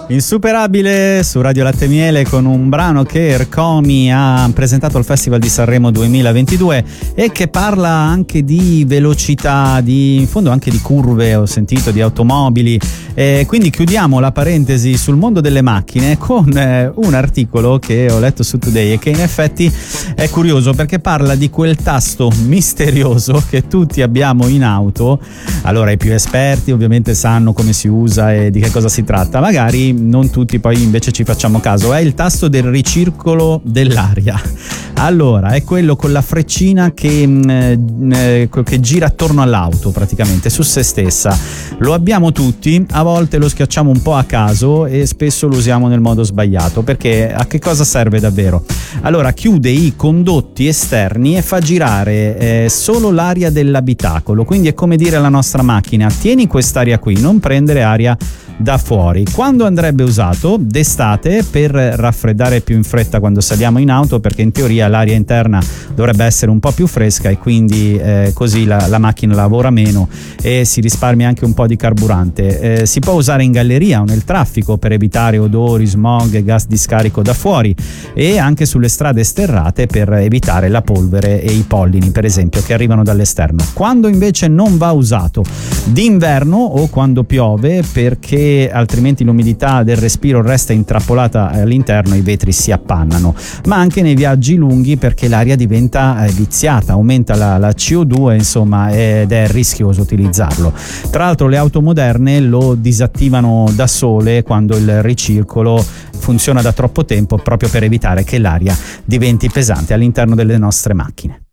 Insuperabile su Radio Latte Miele con un brano che Ercomi ha presentato al Festival di Sanremo 2022 e che parla anche di velocità, in fondo anche di curve, ho sentito, di automobili. Quindi chiudiamo la parentesi sul mondo delle macchine con un articolo che ho letto su Today e che in effetti è curioso perché parla di quel tasto misterioso che tutti abbiamo in auto. Allora, i più esperti ovviamente sanno come si usa e di che cosa si tratta, magari non tutti poi invece ci facciamo caso. È il tasto del ricircolo dell'aria. Allora, è quello con la freccina che gira attorno all'auto, praticamente su se stessa. Lo abbiamo tutti, a volte lo schiacciamo un po' a caso e spesso lo usiamo nel modo sbagliato. Perché a che cosa serve davvero? Allora, chiude i condotti esterni e fa girare solo l'aria dell'abitacolo, quindi è come dire alla nostra macchina: tieni quest'aria qui, non prendere aria da fuori. Quando andrebbe usato? D'estate, per raffreddare più in fretta quando saliamo in auto, perché in teoria l'aria interna dovrebbe essere un po' più fresca e quindi così la macchina lavora meno e si risparmia anche un po' di carburante. Si può usare in galleria o nel traffico per evitare odori, smog e gas di scarico da fuori, e anche sulle strade sterrate per evitare la polvere e i pollini, per esempio, che arrivano dall'esterno. Quando invece non va usato? D'inverno o quando piove, perché altrimenti l'umidità del respiro resta intrappolata all'interno e i vetri si appannano, ma anche nei viaggi lunghi perché l'aria diventa viziata, aumenta la CO2, insomma, ed è rischioso utilizzarlo. Tra l'altro le auto moderne lo disattivano da sole quando il ricircolo funziona da troppo tempo, proprio per evitare che l'aria diventi pesante all'interno delle nostre macchine.